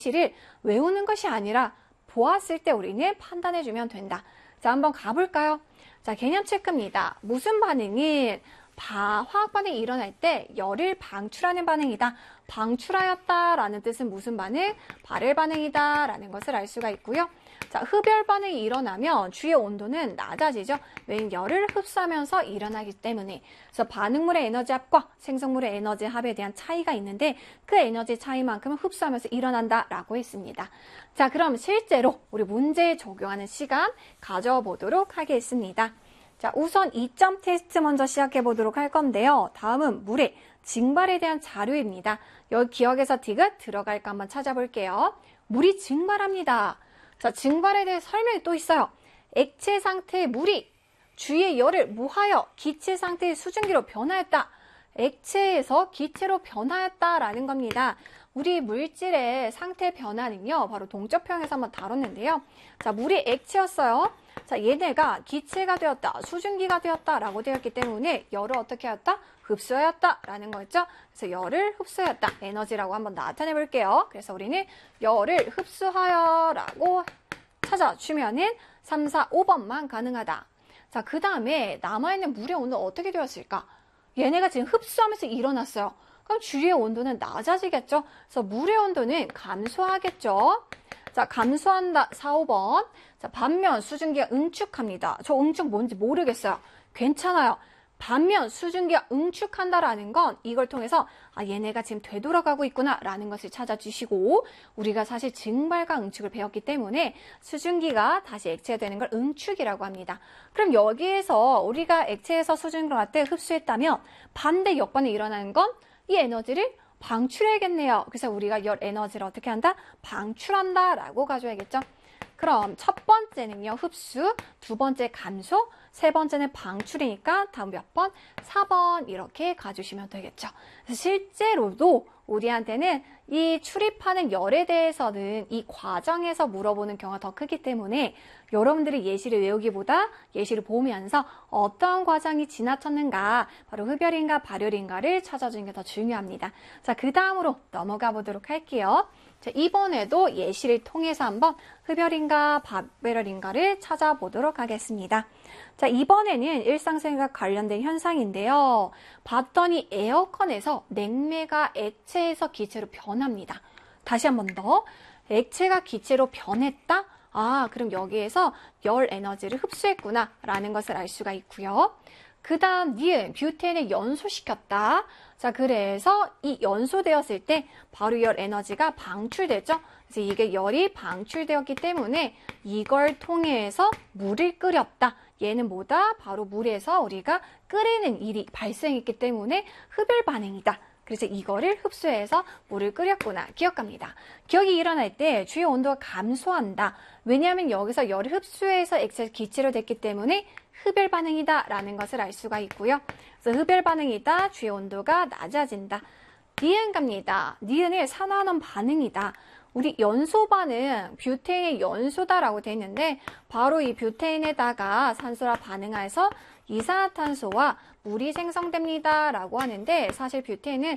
예시를 외우는 것이 아니라 보았을 때 우리는 판단해주면 된다. 자, 한번 가볼까요? 자, 개념 체크입니다. 무슨 반응은 화학 반응이 일어날 때 열을 방출하는 반응이다. 방출하였다라는 뜻은 무슨 반응? 발열 반응이다 라는 것을 알 수가 있고요. 자, 흡열 반응이 일어나면 주의 온도는 낮아지죠. 왜냐면 열을 흡수하면서 일어나기 때문에. 그래서 반응물의 에너지 합과 생성물의 에너지 합에 대한 차이가 있는데 그 에너지 차이만큼은 흡수하면서 일어난다라고 했습니다. 자, 그럼 실제로 우리 문제에 적용하는 시간 가져보도록 하겠습니다. 자, 우선 2점 테스트 먼저 시작해 보도록 할 건데요. 다음은 물의 증발에 대한 자료입니다. 여기 기억에서 디귿 들어갈까 한번 찾아볼게요. 물이 증발합니다. 자, 증발에 대해 설명이 또 있어요. 액체 상태의 물이 주위의 열을 모하여 기체 상태의 수증기로 변화했다. 액체에서 기체로 변화했다라는 겁니다. 우리 물질의 상태 변화는요, 바로 동적표현에서 한번 다뤘는데요. 자, 물이 액체였어요. 자, 얘네가 기체가 되었다, 수증기가 되었다라고 되었기 때문에 열을 어떻게 하였다? 흡수하였다라는 거였죠. 그래서 열을 흡수하였다, 에너지라고 한번 나타내 볼게요. 그래서 우리는 열을 흡수하여라고 찾아주면은 3, 4, 5번만 가능하다. 자, 그 다음에 남아있는 물의 온도는 어떻게 되었을까? 얘네가 지금 흡수하면서 일어났어요. 그럼 주위의 온도는 낮아지겠죠? 그래서 물의 온도는 감소하겠죠? 자, 감소한다. 4, 5번. 자, 반면 수증기가 응축합니다. 저 응축 뭔지 모르겠어요. 괜찮아요. 반면 수증기가 응축한다라는 건 이걸 통해서 얘네가 지금 되돌아가고 있구나 라는 것을 찾아주시고, 우리가 사실 증발과 응축을 배웠기 때문에 수증기가 다시 액체가 되는 걸 응축이라고 합니다. 그럼 여기에서 우리가 액체에서 수증기로 갈 때 흡수했다면 반대 역반응이 일어나는 건 이 에너지를 방출해야겠네요. 그래서 우리가 열 에너지를 어떻게 한다? 방출한다 라고 가져야겠죠. 그럼 첫 번째는요, 흡수, 두 번째 감소, 세 번째는 방출이니까 다음 몇 번? 4번 이렇게 가주시면 되겠죠. 그래서 실제로도 우리한테는 이 출입하는 열에 대해서는 이 과정에서 물어보는 경우가 더 크기 때문에 여러분들이 예시를 외우기보다 예시를 보면서 어떤 과정이 지나쳤는가, 바로 흡열인가 발열인가를 찾아주는 게 더 중요합니다. 자, 그 다음으로 넘어가 보도록 할게요. 자, 이번에도 예시를 통해서 한번 흡열인가 발열인가를 찾아보도록 하겠습니다. 자, 이번에는 일상생활과 관련된 현상인데요. 봤더니 에어컨에서 냉매가 액체에서 기체로 변합니다. 다시 한 번 더. 액체가 기체로 변했다? 그럼 여기에서 열 에너지를 흡수했구나 라는 것을 알 수가 있고요. 그 다음 니은, 뷰테인을 연소시켰다. 자, 그래서 이 연소되었을 때 바로 열 에너지가 방출되죠. 그래서 이게 열이 방출되었기 때문에 이걸 통해서 물을 끓였다. 얘는 뭐다? 바로 물에서 우리가 끓이는 일이 발생했기 때문에 흡열 반응이다. 그래서 이거를 흡수해서 물을 끓였구나. 기억합니다. 기억이 일어날 때 주의 온도가 감소한다. 왜냐하면 여기서 열을 흡수해서 액체 기체로 됐기 때문에 흡열 반응이다 라는 것을 알 수가 있고요. 그래서 흡열 반응이다. 주의 온도가 낮아진다. 니은 갑니다. 니은을 산화하는 반응이다. 우리 연소 반응, 뷰테인의 연소다라고 되어 있는데 바로 이 뷰테인에다가 산소랑 반응해서 이산화탄소와 물이 생성됩니다 라고 하는데, 사실 뷰테인은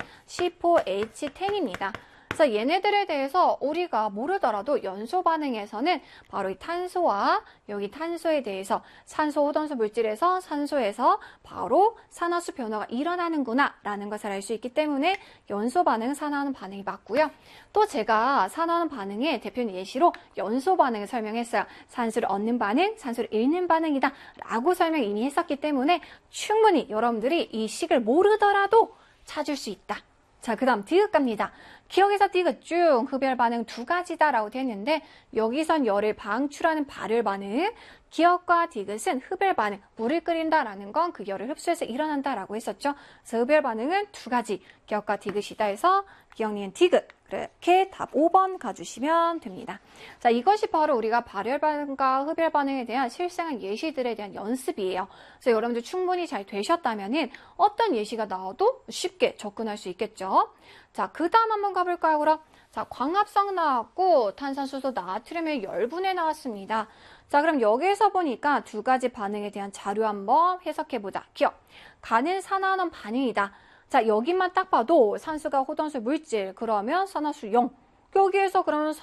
C4H10입니다. 그래서 얘네들에 대해서 우리가 모르더라도 연소 반응에서는 바로 이 탄소와 여기 탄소에 대해서 산소 호돈수 물질에서 산소에서 바로 산화수 변화가 일어나는구나 라는 것을 알 수 있기 때문에 연소 반응은 산화하는 반응이 맞고요. 또 제가 산화하는 반응의 대표 예시로 연소 반응을 설명했어요. 산소를 얻는 반응, 산소를 잃는 반응이다 라고 설명 이미 했었기 때문에 충분히 여러분들이 이 식을 모르더라도 찾을 수 있다. 자, 그 다음 디귿 갑니다. 기억에서 디귿 쭉 흡열 반응 두 가지다라고 되어 있는데 여기선 열을 방출하는 발열 반응, 기억과 디귿은 흡열 반응, 물을 끓인다라는 건 그 열을 흡수해서 일어난다라고 했었죠. 그래서 흡열 반응은 두 가지, 기억과 디귿이다 해서 기억니은 디귿, 이렇게 답 5번 가주시면 됩니다. 자, 이것이 바로 우리가 발열 반응과 흡열 반응에 대한 실생활 예시들에 대한 연습이에요. 그래서 여러분들 충분히 잘 되셨다면은 어떤 예시가 나와도 쉽게 접근할 수 있겠죠. 자, 그 다음 한번 가볼까요, 그럼? 자, 광합성 나왔고 탄산수소 나트륨의 열분해 나왔습니다. 자, 그럼 여기에서 보니까 두 가지 반응에 대한 자료 한번 해석해보자. 기억, 가는 산화하는 반응이다. 자, 여기만 딱 봐도 산수가 호돈수 물질, 그러면 산화수 0. 여기에서 그러면